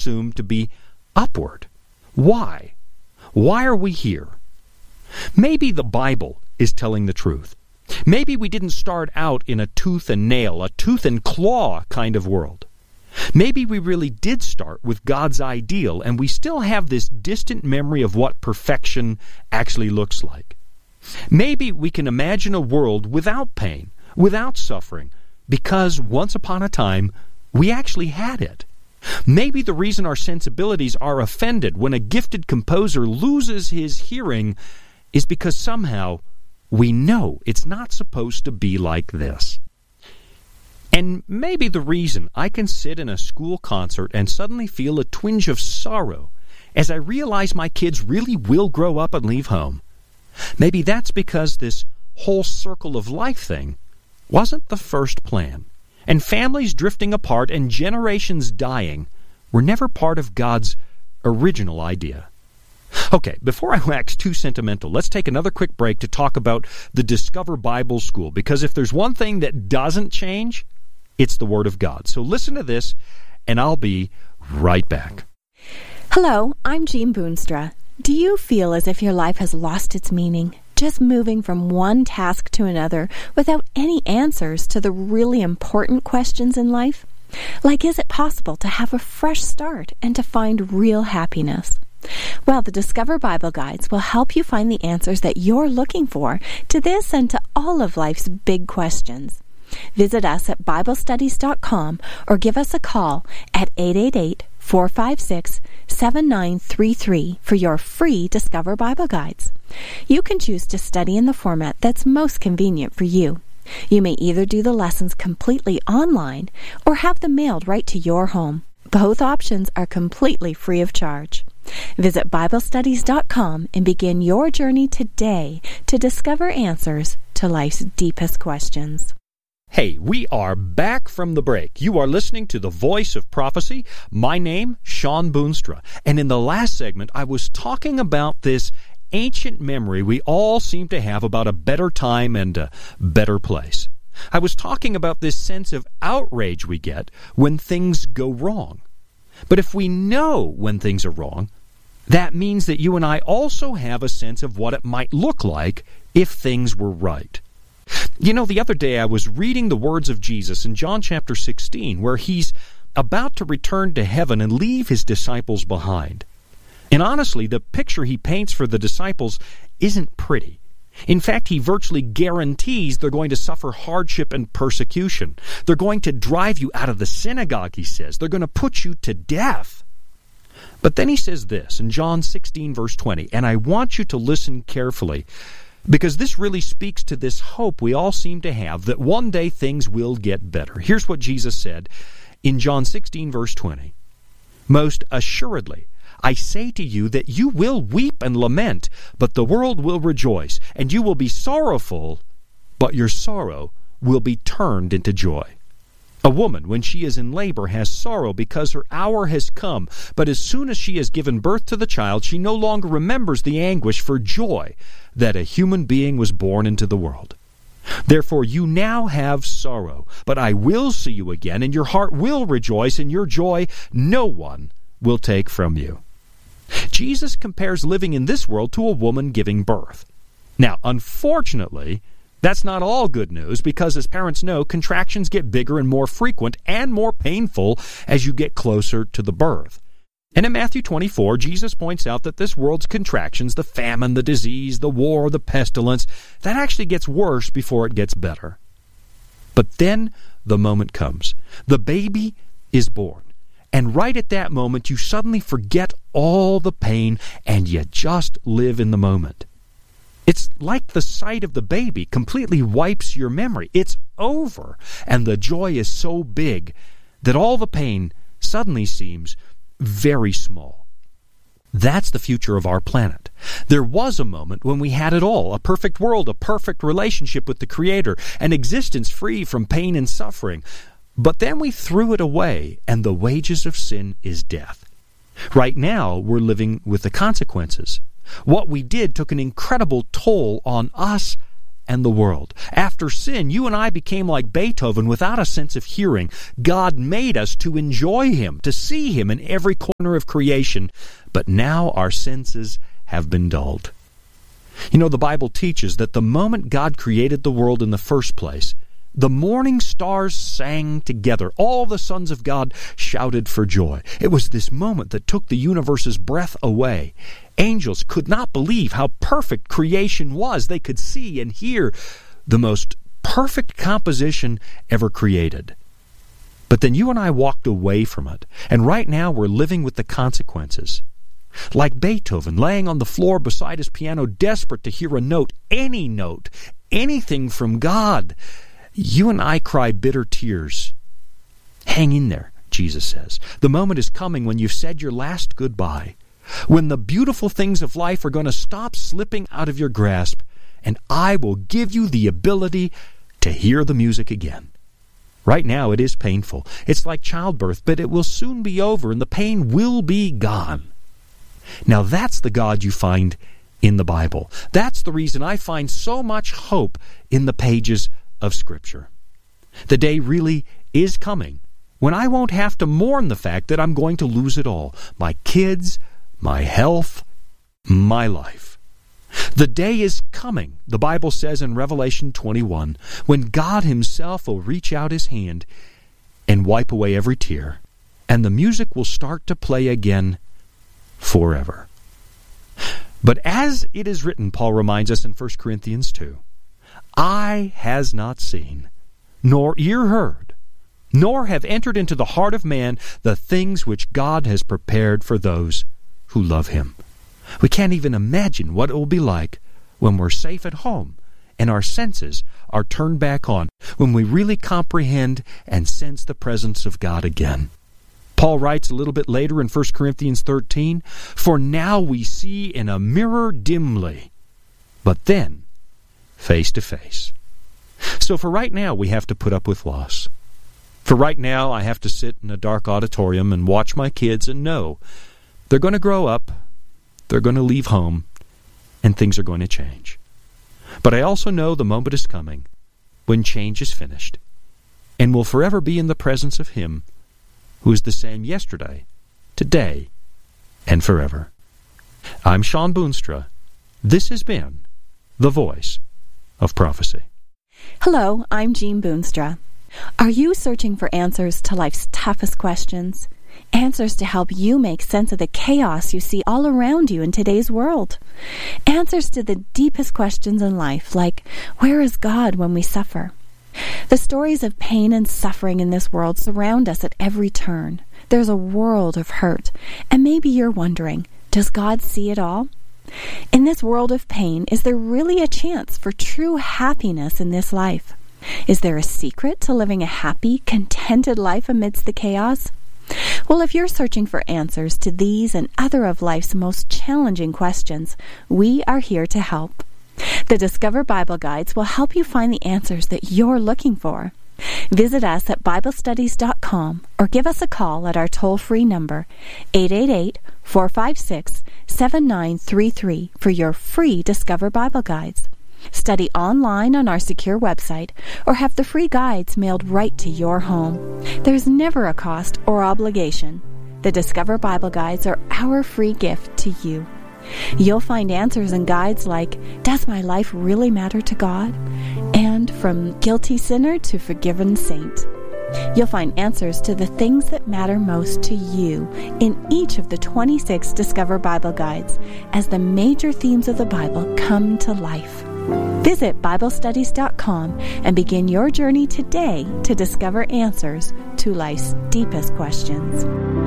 assumed to be upward. Why? Why are we here? Maybe the Bible is telling the truth. Maybe we didn't start out in a tooth and nail, a tooth and claw kind of world. Maybe we really did start with God's ideal, and we still have this distant memory of what perfection actually looks like. Maybe we can imagine a world without pain, without suffering, because once upon a time, we actually had it. Maybe the reason our sensibilities are offended when a gifted composer loses his hearing is because somehow we know it's not supposed to be like this. And maybe the reason I can sit in a school concert and suddenly feel a twinge of sorrow as I realize my kids really will grow up and leave home, maybe that's because this whole circle of life thing wasn't the first plan, and families drifting apart and generations dying were never part of God's original idea. Okay, before I wax too sentimental, let's take another quick break to talk about the Discover Bible School, because if there's one thing that doesn't change, it's the Word of God. So listen to this, and I'll be right back. Hello, I'm Jean Boonstra. Do you feel as if your life has lost its meaning, just moving from one task to another without any answers to the really important questions in life? Like, is it possible to have a fresh start and to find real happiness? Well, the Discover Bible Guides will help you find the answers that you're looking for to this and to all of life's big questions. Visit us at BibleStudies.com or give us a call at 888-456-7933 for your free Discover Bible Guides. You can choose to study in the format that's most convenient for you. You may either do the lessons completely online or have them mailed right to your home. Both options are completely free of charge. Visit BibleStudies.com and begin your journey today to discover answers to life's deepest questions. Hey, we are back from the break. You are listening to The Voice of Prophecy. My name, Sean Boonstra. And in the last segment, I was talking about this ancient memory we all seem to have about a better time and a better place. I was talking about this sense of outrage we get when things go wrong. But if we know when things are wrong, that means that you and I also have a sense of what it might look like if things were right. You know, the other day I was reading the words of Jesus in John chapter 16, where he's about to return to heaven and leave his disciples behind. And honestly, the picture he paints for the disciples isn't pretty. In fact, he virtually guarantees they're going to suffer hardship and persecution. They're going to drive you out of the synagogue, he says. They're going to put you to death. But then he says this in John 16, verse 20, and I want you to listen carefully, because this really speaks to this hope we all seem to have that one day things will get better. Here's what Jesus said in John 16, verse 20. Most assuredly, I say to you that you will weep and lament, but the world will rejoice, and you will be sorrowful, but your sorrow will be turned into joy. A woman, when she is in labor, has sorrow because her hour has come, but as soon as she has given birth to the child, she no longer remembers the anguish for joy that a human being was born into the world. Therefore you now have sorrow, but I will see you again, and your heart will rejoice, and your joy no one will take from you. Jesus compares living in this world to a woman giving birth. Now, unfortunately, that's not all good news, because as parents know, contractions get bigger and more frequent and more painful as you get closer to the birth. And in Matthew 24, Jesus points out that this world's contractions, the famine, the disease, the war, the pestilence, that actually gets worse before it gets better. But then the moment comes. The baby is born. And right at that moment, you suddenly forget all the pain and you just live in the moment. It's like the sight of the baby completely wipes your memory. It's over, and the joy is so big that all the pain suddenly seems very small. That's the future of our planet. There was a moment when we had it all, a perfect world, a perfect relationship with the Creator, an existence free from pain and suffering. But then we threw it away, and the wages of sin is death. Right now, we're living with the consequences. What we did took an incredible toll on us and the world. After sin, you and I became like Beethoven without a sense of hearing. God made us to enjoy Him, to see Him in every corner of creation. But now our senses have been dulled. You know, the Bible teaches that the moment God created the world in the first place, the morning stars sang together. All the sons of God shouted for joy. It was this moment that took the universe's breath away. Angels could not believe how perfect creation was. They could see and hear the most perfect composition ever created. But then you and I walked away from it, and right now we're living with the consequences. Like Beethoven, laying on the floor beside his piano, desperate to hear a note, anything from God. You and I cry bitter tears. Hang in there, Jesus says. The moment is coming when you've said your last goodbye, when the beautiful things of life are going to stop slipping out of your grasp, and I will give you the ability to hear the music again. Right now it is painful. It's like childbirth, but it will soon be over, and the pain will be gone. Now that's the God you find in the Bible. That's the reason I find so much hope in the pages of Scripture. The day really is coming when I won't have to mourn the fact that I'm going to lose it all. My kids, my health, my life. The day is coming, the Bible says in Revelation 21, when God Himself will reach out His hand and wipe away every tear, and the music will start to play again forever. But as it is written, Paul reminds us in 1 Corinthians 2, eye has not seen, nor ear heard, nor have entered into the heart of man the things which God has prepared for those who love Him. We can't even imagine what it will be like when we're safe at home and our senses are turned back on, when we really comprehend and sense the presence of God again. Paul writes a little bit later in 1 Corinthians 13, for now we see in a mirror dimly, but then face to face. So for right now, we have to put up with loss. For right now, I have to sit in a dark auditorium and watch my kids and know they're going to grow up, they're going to leave home, and things are going to change. But I also know the moment is coming when change is finished and will forever be in the presence of Him who is the same yesterday, today, and forever. I'm Sean Boonstra. This has been The Voice of Prophecy. Hello, I'm Jean Boonstra. Are you searching for answers to life's toughest questions? Answers to help you make sense of the chaos you see all around you in today's world? Answers to the deepest questions in life, like, where is God when we suffer? The stories of pain and suffering in this world surround us at every turn. There's a world of hurt, and maybe you're wondering, does God see it all? In this world of pain, is there really a chance for true happiness in this life? Is there a secret to living a happy, contented life amidst the chaos? Well, if you're searching for answers to these and other of life's most challenging questions, we are here to help. The Discover Bible Guides will help you find the answers that you're looking for. Visit us at BibleStudies.com or give us a call at our toll-free number, 888-456-7933, for your free Discover Bible Guides. Study online on our secure website or have the free guides mailed right to your home. There's never a cost or obligation. The Discover Bible Guides are our free gift to you. You'll find answers and guides like, does my life really matter to God? And from guilty sinner to forgiven saint. You'll find answers to the things that matter most to you in each of the 26 Discover Bible Guides as the major themes of the Bible come to life. Visit BibleStudies.com and begin your journey today to discover answers to life's deepest questions.